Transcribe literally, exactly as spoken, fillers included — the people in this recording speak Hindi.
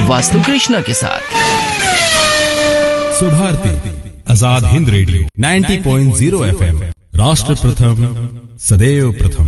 वास्तु कृष्णा के साथ। Subharti Azad Hind radio ninety point zero FM, राष्ट्र प्रथम सदैव प्रथम।